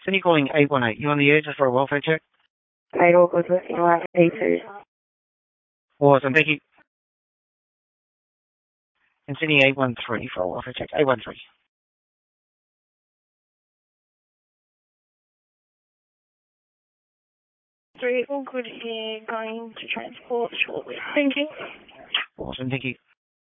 Sydney calling 818. You on the air just for a welfare check? Right, all good with you. A2. Awesome, thank you. And Sydney 813 for a welfare check. 813. Three, all good here, going to transport shortly. Thank you. Awesome, thank you.